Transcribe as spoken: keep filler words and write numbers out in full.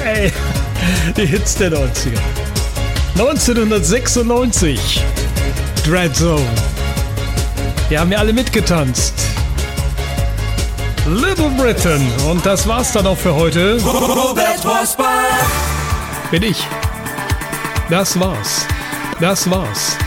Ey, die Hits der neunziger. neunzehnhundertsechsundneunzig. Dread Zone. Wir haben ja alle mitgetanzt. Little Britain. Und das war's dann auch für heute. Robert Rosbach. Bin ich. Das war's. Das war's.